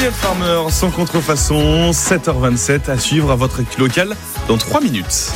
Weekend Farmer sans contrefaçon, 7h27 à suivre à votre équipe locale dans 3 minutes.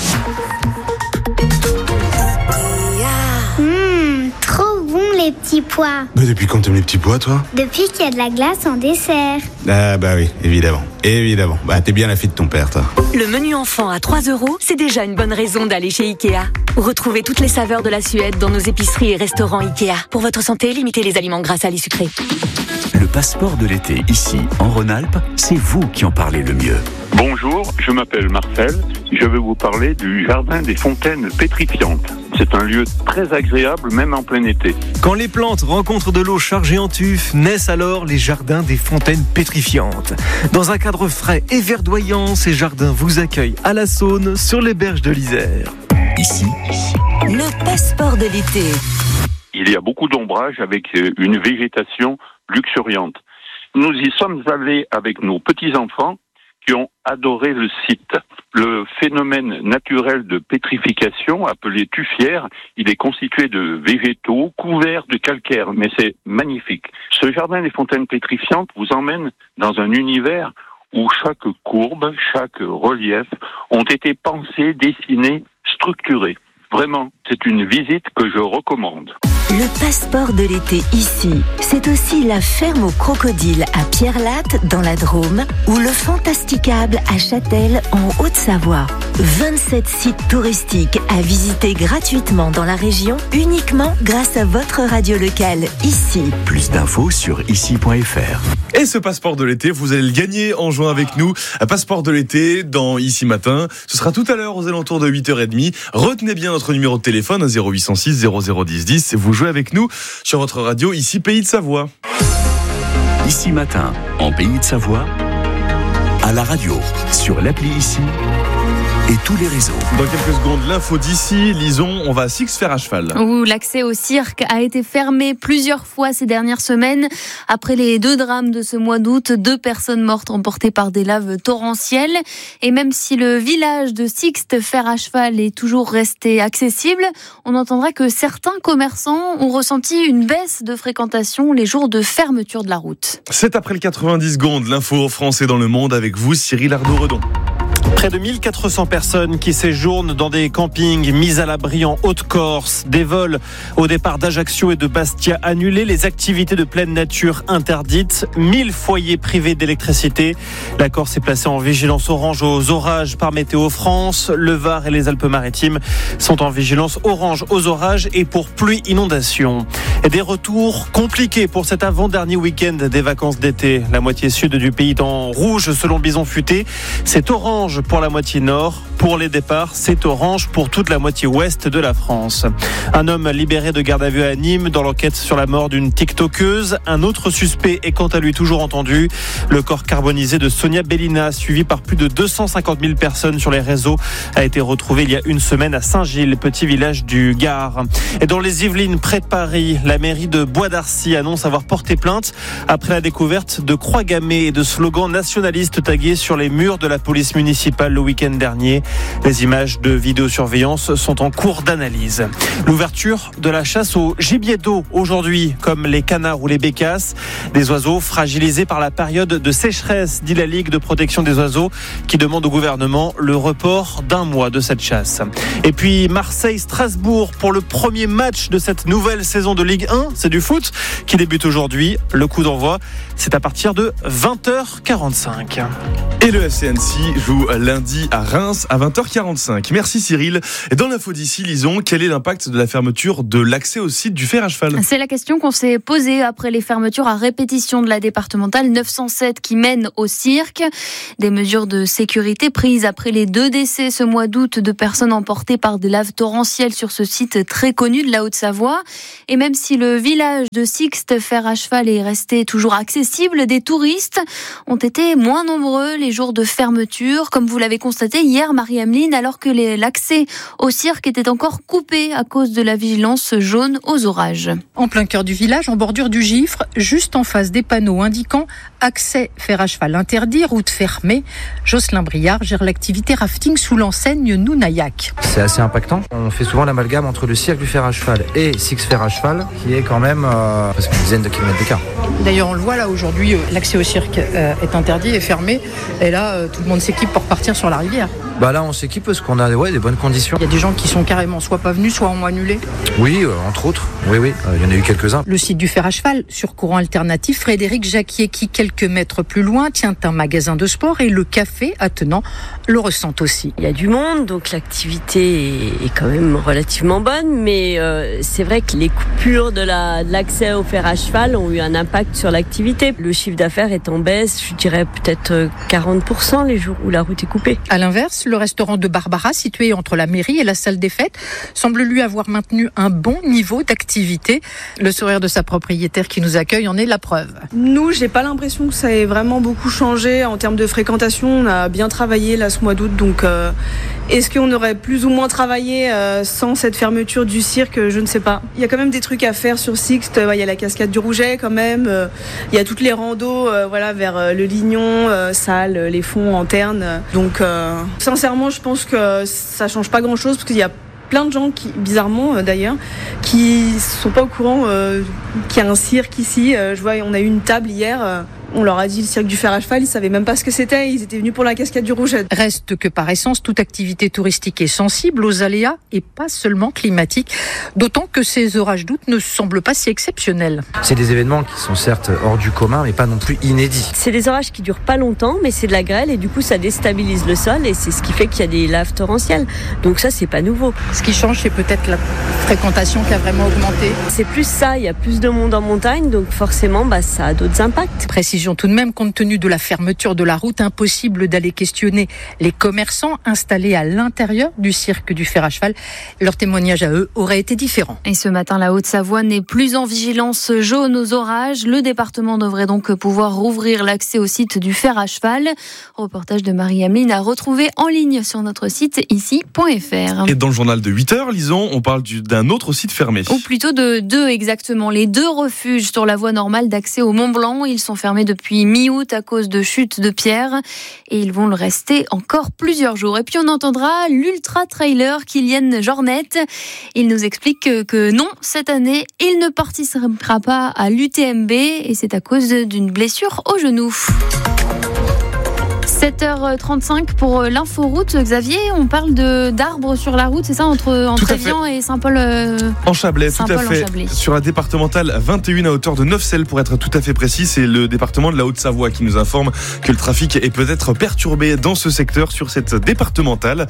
Trop bon les petits pois. Mais depuis quand t'aimes les petits pois, toi ? Depuis qu'il y a de la glace en dessert. Ah bah oui, évidemment. Bah t'es bien la fille de ton père, toi. Le menu enfant à 3 €, c'est déjà une bonne raison d'aller chez Ikea. Retrouvez toutes les saveurs de la Suède dans nos épiceries et restaurants Ikea. Pour votre santé, limitez les aliments gras, salés, sucrés. Le passeport de l'été, ici, en Rhône-Alpes, c'est vous qui en parlez le mieux. Bonjour, je m'appelle Marcel. Je vais vous parler du jardin des fontaines pétrifiantes. C'est un lieu très agréable, même en plein été. Quand les plantes rencontrent de l'eau chargée en tuf, naissent alors les jardins des fontaines pétrifiantes. Dans un cadre frais et verdoyant, ces jardins vous accueillent à la Saône, sur les berges de l'Isère. Ici, Le passeport de l'été. Il y a beaucoup d'ombrage avec une végétation luxuriante. Nous y sommes allés avec nos petits-enfants qui ont adoré le site. Le phénomène naturel de pétrification, appelé tufière, il est constitué de végétaux couverts de calcaire, mais c'est magnifique. Ce jardin des fontaines pétrifiantes vous emmène dans un univers où chaque courbe, chaque relief ont été pensés, dessinés, structurés. Vraiment, c'est une visite que je recommande. Le passeport de l'été ici, c'est aussi la ferme aux crocodiles à Pierrelatte dans la Drôme ou le Fantasticable à Châtel en Haute-Savoie. 27 sites touristiques à visiter gratuitement dans la région uniquement grâce à votre radio locale ici. plus d'infos sur ici.fr. Et ce passeport de l'été, vous allez le gagner en jouant avec nous. Un passeport de l'été dans Ici Matin. Ce sera tout à l'heure aux alentours de 8h30. Retenez bien notre numéro de téléphone, 0806 0010 10. Vous jouez avec nous sur votre radio Ici Pays de Savoie. Ici Matin, en Pays de Savoie, à la radio, sur l'appli Ici et tous les réseaux. Dans quelques secondes, l'info d'ici. Lisons, on va à Six Faire à cheval. Où l'accès au cirque a été fermé plusieurs fois ces dernières semaines. Après les 2 drames de ce mois d'août, 2 personnes mortes emportées par des laves torrentielles. Et même si le village de Sixte Faire à cheval est toujours resté accessible, on entendra que certains commerçants ont ressenti une baisse de fréquentation les jours de fermeture de la route. C'est après le 90 secondes, l'info français dans le monde avec vous, Cyril Arnaud-Redon. Près de 1400 personnes qui séjournent dans des campings mis à l'abri en Haute-Corse. Des vols au départ d'Ajaccio et de Bastia annulés. Les activités de pleine nature interdites. 1000 foyers privés d'électricité. La Corse est placée en vigilance orange aux orages par Météo France. Le Var et les Alpes-Maritimes sont en vigilance orange aux orages et pour pluie inondation. Et des retours compliqués pour cet avant-dernier week-end des vacances d'été. La moitié sud du pays est en rouge selon Bison Futé. C'est orange pour la moitié nord. Pour les départs, c'est orange pour toute la moitié ouest de la France. Un homme libéré de garde à vue à Nîmes dans l'enquête sur la mort d'une tiktokeuse. Un autre suspect est quant à lui toujours entendu. Le corps carbonisé de Sonia Bellina, suivi par plus de 250 000 personnes sur les réseaux, a été retrouvé il y a une semaine à Saint-Gilles, petit village du Gard. Et dans les Yvelines, près de Paris, la mairie de Bois d'Arcy annonce avoir porté plainte après la découverte de croix gammées et de slogans nationalistes tagués sur les murs de la police municipale le week-end dernier. Les images de vidéosurveillance sont en cours d'analyse. L'ouverture de la chasse au gibier d'eau aujourd'hui, comme les canards ou les bécasses, des oiseaux fragilisés par la période de sécheresse, dit la Ligue de protection des oiseaux, qui demande au gouvernement le report d'1 mois de cette chasse. Et puis Marseille-Strasbourg pour le premier match de cette nouvelle saison de Ligue 1, c'est du foot, qui débute aujourd'hui. Le coup d'envoi, c'est à partir de 20h45. Et le FC Annecy joue lundi à Reims à 20h45. Merci Cyril. Et dans l'info d'ici, lisons, quel est l'impact de la fermeture de l'accès au site du fer à cheval ? C'est la question qu'on s'est posée après les fermetures à répétition de la départementale 907 qui mène au cirque. Des mesures de sécurité prises après les 2 décès ce mois d'août de personnes emportées par des laves torrentielles sur ce site très connu de la Haute-Savoie. Et même si le village de Sixte Faire à cheval est resté toujours accessible, des touristes ont été moins nombreux les jours de fermeture, comme vous l'avez constaté hier, Marie-Ameline, alors que l'accès au cirque était encore coupé à cause de la vigilance jaune aux orages. En plein cœur du village, en bordure du Gifre, juste en face des panneaux indiquant accès fer à cheval interdit, route fermée, Jocelyn Briard gère l'activité rafting sous l'enseigne Nounayac. C'est assez impactant. On fait souvent l'amalgame entre le cirque du fer à cheval et Six Fer à cheval, qui est quand même presque une dizaine de kilomètres d'écart. D'ailleurs, on le voit là, aujourd'hui, l'accès au cirque est interdit et fermé. Et là, tout le monde s'équipe pour partir sur la rivière. Bah là, on s'équipe parce qu'on a des bonnes conditions. Il y a des gens qui sont carrément soit pas venus, soit ont annulé. Oui, entre autres. Oui, il y en a eu quelques-uns. Le site du fer à cheval, sur courant alternatif, Frédéric Jacquier, qui quelques mètres plus loin tient un magasin de sport et le café attenant le ressent aussi. Il y a du monde, donc l'activité est quand même relativement bonne, mais c'est vrai que les coupures de l'accès au fer à cheval ont eu un impact sur l'activité. Le chiffre d'affaires est en baisse, je dirais peut-être 40% les jours où la route est coupée. À l'inverse, le restaurant de Barbara, situé entre la mairie et la salle des fêtes, semble lui avoir maintenu un bon niveau d'activité. Le sourire de sa propriétaire qui nous accueille en est la preuve. Nous, j'ai pas l'impression que ça ait vraiment beaucoup changé en termes de fréquentation. On a bien travaillé là ce mois d'août, donc est-ce qu'on aurait plus ou moins travaillé sans cette fermeture du cirque? Je ne sais pas. Il y a quand même des trucs à faire sur Sixte. Il y a la cascade du Rouget quand même. Il y a toutes les randos vers le Lignon, Salles, les fonds en Terne. Donc sincèrement, je pense que ça change pas grand-chose parce qu'il y a plein de gens qui, bizarrement d'ailleurs, qui sont pas au courant qu'il y a un cirque ici. Je vois, on a eu une table hier. On leur a dit le cirque du fer à cheval, ils savaient même pas ce que c'était, ils étaient venus pour la cascade du Rouget. Reste que par essence, toute activité touristique est sensible aux aléas et pas seulement climatiques, d'autant que ces orages d'août ne semblent pas si exceptionnels. C'est des événements qui sont certes hors du commun, mais pas non plus inédits. C'est des orages qui durent pas longtemps, mais c'est de la grêle et du coup ça déstabilise le sol et c'est ce qui fait qu'il y a des laves torrentielles. Donc ça, c'est pas nouveau. Ce qui change, c'est peut-être la fréquentation qui a vraiment augmenté. C'est plus ça, il y a plus de monde en montagne, donc forcément ça a d'autres impacts. Précision tout de même, compte tenu de la fermeture de la route, impossible d'aller questionner les commerçants installés à l'intérieur du cirque du fer à cheval. Leur témoignage à eux aurait été différent. Et ce matin, la Haute-Savoie n'est plus en vigilance jaune aux orages. Le département devrait donc pouvoir rouvrir l'accès au site du fer à cheval. Reportage de Marie-Ameline à retrouver en ligne sur notre site ici.fr. Et dans le journal de 8h, lisons, on parle d'un autre site fermé. Ou plutôt de deux exactement. Les deux refuges sur la voie normale d'accès au Mont-Blanc. Ils sont fermés depuis mi-août à cause de chutes de pierres et ils vont le rester encore plusieurs jours. Et puis on entendra l'ultra-trailer Kylian Jornet. Il nous explique que non, cette année, il ne participera pas à l'UTMB et c'est à cause d'une blessure au genou. 7h35 pour l'inforoute. Xavier, on parle d'arbres sur la route, c'est ça, entre Évian et Saint-Paul en Chablais, tout à fait. Sur la départementale 21 à hauteur de Neufcelles, pour être tout à fait précis, c'est le département de la Haute-Savoie qui nous informe que le trafic est peut-être perturbé dans ce secteur sur cette départementale.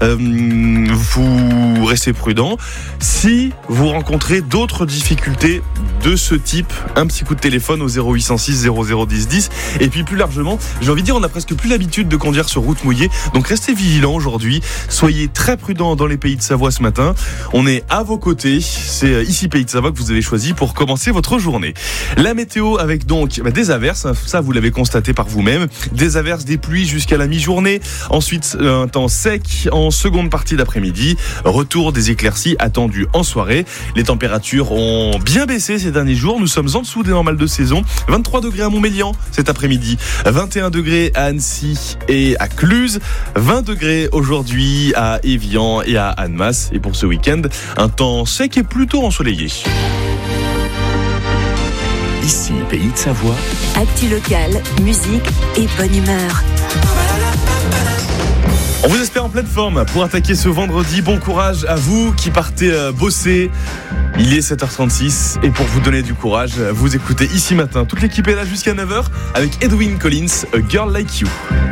Vous restez prudent. Si vous rencontrez d'autres difficultés de ce type, un petit coup de téléphone au 0806 0010 10. Et puis plus largement, j'ai envie de dire, on a presque plus l'habitude de conduire sur route mouillée, donc restez vigilants aujourd'hui, soyez très prudents dans les pays de Savoie ce matin, on est à vos côtés, c'est ici Pays de Savoie que vous avez choisi pour commencer votre journée. La météo avec donc des averses, ça vous l'avez constaté par vous-même, des averses, des pluies jusqu'à la mi-journée, ensuite un temps sec en seconde partie d'après-midi, retour des éclaircies attendus en soirée, les températures ont bien baissé ces derniers jours, nous sommes en dessous des normales de saison, 23 degrés à Montmélian cet après-midi, 21 degrés à Annecy et à Cluse, 20 degrés aujourd'hui à Évian et à Annemasse. Et pour ce week-end, un temps sec et plutôt ensoleillé. Ici, Pays de Savoie. Actu local, musique et bonne humeur. On vous espère en pleine forme pour attaquer ce vendredi. Bon courage à vous qui partez bosser. Il est 7h36 et pour vous donner du courage, vous écoutez Ici Matin. Toute l'équipe est là jusqu'à 9h avec Edwin Collins, A Girl Like You.